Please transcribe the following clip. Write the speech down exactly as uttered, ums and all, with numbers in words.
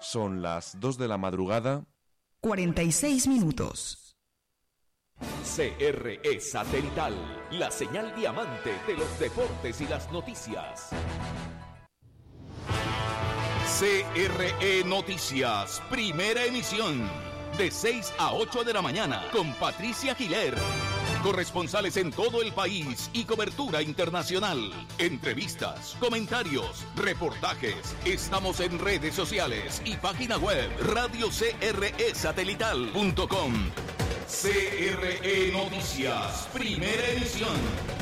Son las dos de la madrugada. cuarenta y seis minutos. C R E Satelital, la señal diamante de los deportes y las noticias. C R E Noticias, primera emisión, de seis a ocho de la mañana, con Patricia Giler. Corresponsales en todo el país y cobertura internacional. Entrevistas, comentarios, reportajes. Estamos en redes sociales y página web radio c r e satelital punto com. C R E Noticias, primera emisión.